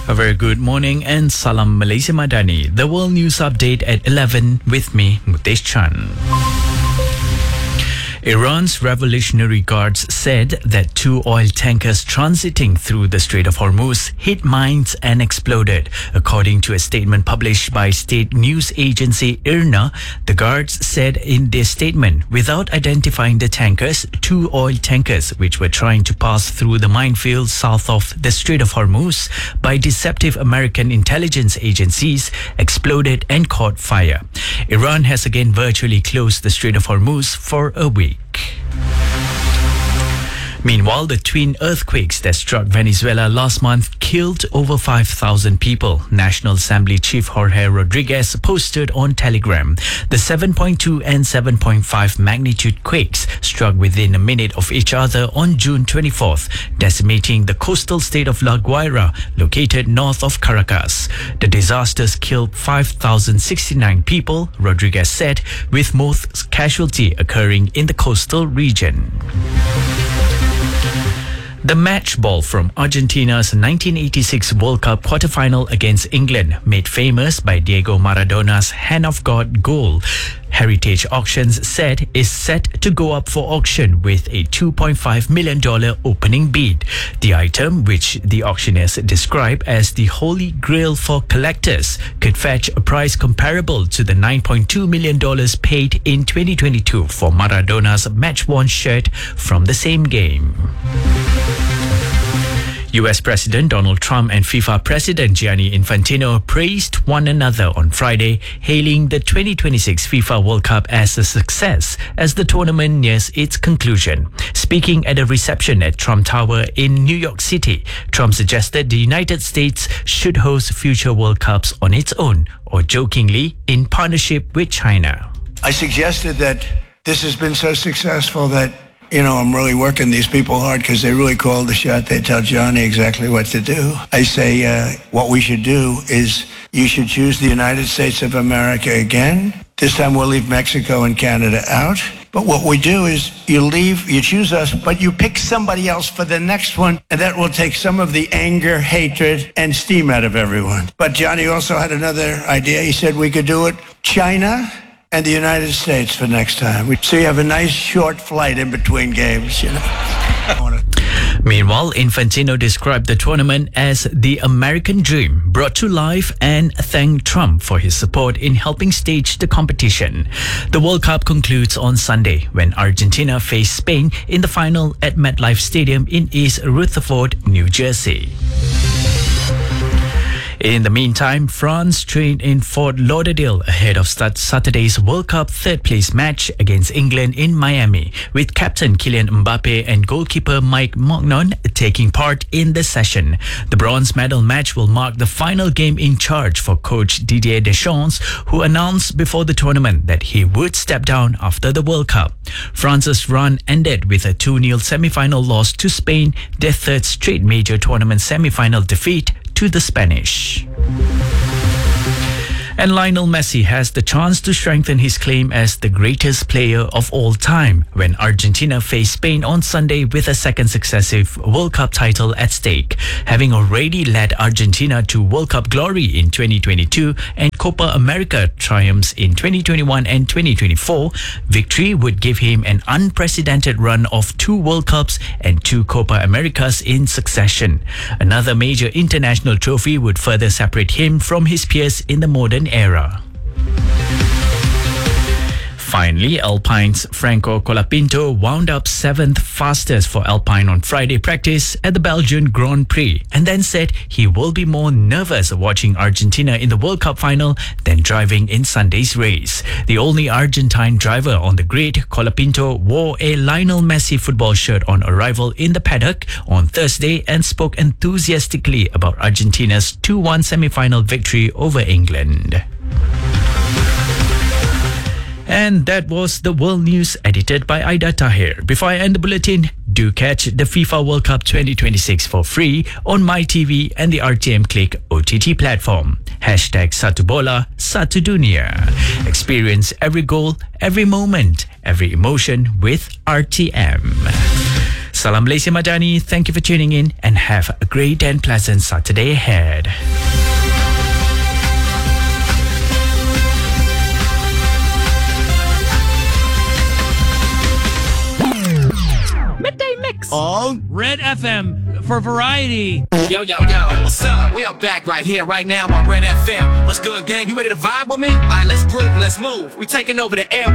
A very good morning and Salam Malaysia Madani. The World News Update at 11 with me, Mutesh Chan. Iran's Revolutionary Guards said that 2 oil tankers transiting through the Strait of Hormuz hit mines and exploded. According to a statement published by state news agency IRNA, the guards said in their statement, without identifying the tankers, 2 oil tankers which were trying to pass through the minefield south of the Strait of Hormuz by deceptive American intelligence agencies exploded and caught fire. Iran has again virtually closed the Strait of Hormuz for a week. Meanwhile, the twin earthquakes that struck Venezuela last month killed over 5,000 people. National Assembly Chief Jorge Rodriguez posted on Telegram. The 7.2 and 7.5 magnitude quakes struck within a minute of each other on June 24th, decimating the coastal state of La Guaira, located north of Caracas. The disasters killed 5,069 people, Rodriguez said, with most casualty occurring in the coastal region. The match ball from Argentina's 1986 World Cup quarter-final against England, made famous by Diego Maradona's hand-of-God goal, Heritage Auctions said is set to go up for auction with a $2.5 million opening bid. The item, which the auctioneers describe as the holy grail for collectors, could fetch a price comparable to the $9.2 million paid in 2022 for Maradona's match-worn shirt from the same game. US President Donald Trump and FIFA President Gianni Infantino praised one another on Friday, hailing the 2026 FIFA World Cup as a success as the tournament nears its conclusion. Speaking at a reception at Trump Tower in New York City, Trump suggested the United States should host future World Cups on its own, or jokingly, in partnership with China. I suggested that this has been so successful that I'm really working these people hard because they really call the shot. They tell Johnny exactly what to do. I say what we should do is you should choose the United States of America again. This time we'll leave Mexico and Canada out. But what we do is you choose us, but you pick somebody else for the next one, and that will take some of the anger, hatred, and steam out of everyone. But Johnny also had another idea. He said we could do it China and the United States for next time. So you have a nice short flight in between games, Meanwhile, Infantino described the tournament as the American dream brought to life and thanked Trump for his support in helping stage the competition. The World Cup concludes on Sunday when Argentina face Spain in the final at MetLife Stadium in East Rutherford, New Jersey. In the meantime, France trained in Fort Lauderdale ahead of Saturday's World Cup third-place match against England in Miami, with captain Kylian Mbappe and goalkeeper Mike Maignan taking part in the session. The bronze medal match will mark the final game in charge for coach Didier Deschamps, who announced before the tournament that he would step down after the World Cup. France's run ended with a 2-0 semi-final loss to Spain, their third straight major tournament semi-final defeat to the Spanish. And Lionel Messi has the chance to strengthen his claim as the greatest player of all time when Argentina face Spain on Sunday with a second successive World Cup title at stake. Having already led Argentina to World Cup glory in 2022 and Copa America triumphs in 2021 and 2024, victory would give him an unprecedented run of 2 World Cups and 2 Copa Americas in succession. Another major international trophy would further separate him from his peers in the modern era. Finally, Alpine's Franco Colapinto wound up 7th fastest for Alpine on Friday practice at the Belgian Grand Prix and then said he will be more nervous watching Argentina in the World Cup final than driving in Sunday's race. The only Argentine driver on the grid, Colapinto wore a Lionel Messi football shirt on arrival in the paddock on Thursday and spoke enthusiastically about Argentina's 2-1 semi-final victory over England. And that was the World News edited by Aida Tahir. Before I end the bulletin, do catch the FIFA World Cup 2026 for free on MyTV and the RTM Click OTT platform. #Satu Bola, Satu Dunia. Experience every goal, every moment, every emotion with RTM. Salam Malaysia Madani. Thank you for tuning in and have a great and pleasant Saturday ahead. Midday Mix on Red FM for variety. Yo, what's up? We are back right here, right now on Red FM. What's good, gang? You ready to vibe with me? All right, let's groove, let's move. We taking over the air.